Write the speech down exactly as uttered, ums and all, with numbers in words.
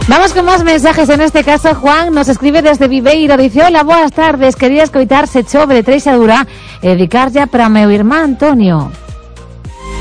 Vamos con más mensajes. En este caso, Juan nos escribe desde Viveiro. Dice: hola, boas tardes. Quería escoitar Se chove de Treixa Dura e dedicar ya para meu irmán Antonio.